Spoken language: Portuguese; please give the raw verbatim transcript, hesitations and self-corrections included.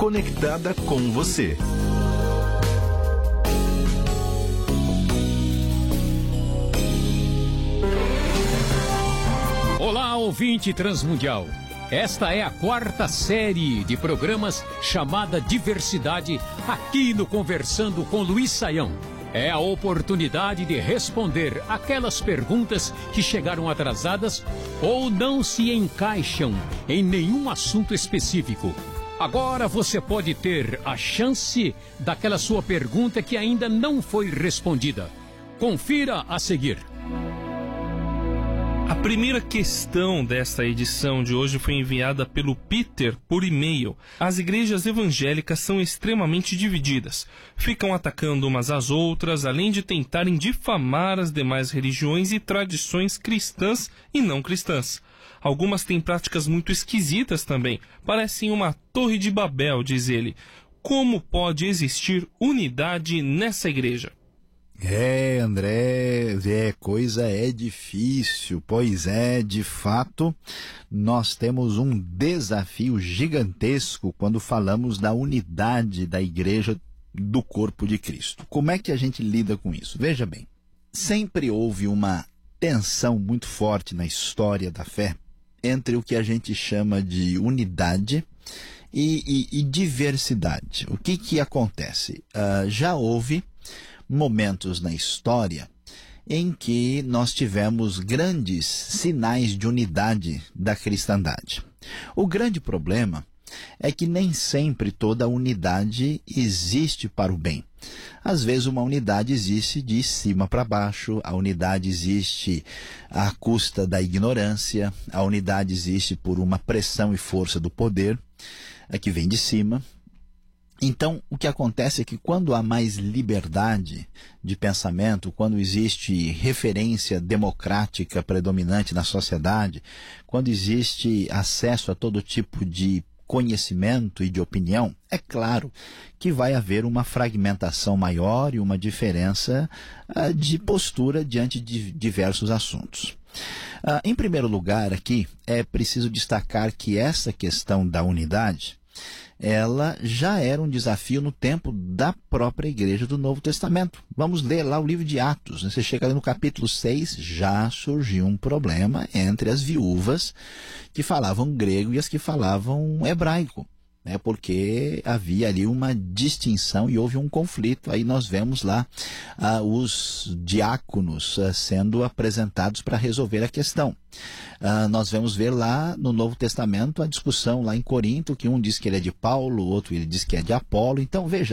conectada com você. Olá, ouvinte transmundial. Esta é a quarta série de programas chamada Diversidade, aqui no Conversando com Luiz Saião. É a oportunidade de responder aquelas perguntas que chegaram atrasadas ou não se encaixam em nenhum assunto específico. Agora você pode ter a chance daquela sua pergunta que ainda não foi respondida. Confira a seguir. A primeira questão desta edição de hoje foi enviada pelo Peter por e-mail. As igrejas evangélicas são extremamente divididas. Ficam atacando umas às outras, além de tentarem difamar as demais religiões e tradições cristãs e não cristãs. Algumas têm práticas muito esquisitas também. Parecem uma torre de Babel, diz ele. Como pode existir unidade nessa igreja? É, André, é, coisa é difícil, pois é, de fato, nós temos um desafio gigantesco quando falamos da unidade da igreja do corpo de Cristo. Como é que a gente lida com isso? Veja bem, sempre houve uma tensão muito forte na história da fé entre o que a gente chama de unidade e, e, e diversidade. O que que acontece? Uh, já houve momentos na história em que nós tivemos grandes sinais de unidade da cristandade. O grande problema é que nem sempre toda unidade existe para o bem. Às vezes uma unidade existe de cima para baixo, a unidade existe à custa da ignorância, a unidade existe por uma pressão e força do poder, que vem de cima. Então, o que acontece é que quando há mais liberdade de pensamento, quando existe referência democrática predominante na sociedade, quando existe acesso a todo tipo de conhecimento e de opinião, é claro que vai haver uma fragmentação maior e uma diferença uh, de postura diante de diversos assuntos. Uh, em primeiro lugar, aqui, é preciso destacar que essa questão da unidade, ela já era um desafio no tempo da própria igreja do Novo Testamento. Vamos ler lá o livro de Atos, né? Você chega ali no capítulo seis, já surgiu um problema entre as viúvas que falavam grego e as que falavam hebraico, né? Porque havia ali uma distinção e houve um conflito. Aí nós vemos lá ah, os diáconos ah, sendo apresentados para resolver a questão. Uh, nós vamos ver lá no Novo Testamento a discussão lá em Corinto, que um diz que ele é de Paulo, o outro ele diz que é de Apolo. Então veja,